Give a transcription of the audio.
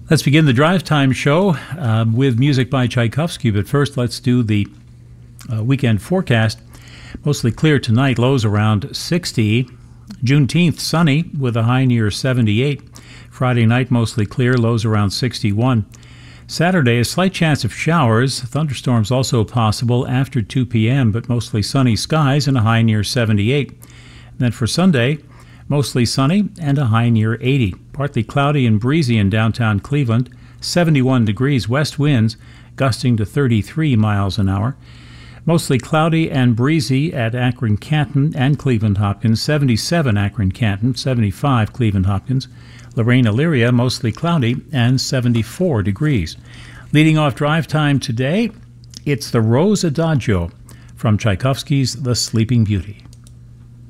Let's begin the Drive Time show with music by Tchaikovsky. But first, let's do the weekend forecast. Mostly clear tonight, lows around 60. Juneteenth, sunny with a high near 78. Friday night, mostly clear, lows around 61. Saturday, a slight chance of showers. Thunderstorms also possible after 2 p.m., but mostly sunny skies and a high near 78. And then for Sunday, mostly sunny and a high near 80. Partly cloudy and breezy in downtown Cleveland, 71 degrees, west winds gusting to 33 miles an hour. Mostly cloudy and breezy at Akron-Canton and Cleveland-Hopkins, 77 Akron-Canton, 75 Cleveland-Hopkins. Lorraine-Elyria, mostly cloudy and 74 degrees. Leading off drive time today, it's the Rose Adagio from Tchaikovsky's The Sleeping Beauty.